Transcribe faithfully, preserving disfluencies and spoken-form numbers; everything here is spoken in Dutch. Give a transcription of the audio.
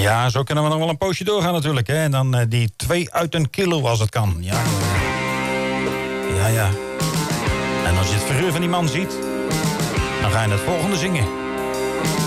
Ja, zo kunnen we nog wel een poosje doorgaan natuurlijk. Hè? En dan uh, die twee uit een kilo als het kan. Ja, ja, ja. En als je het figuur van die man ziet, dan ga je het volgende zingen.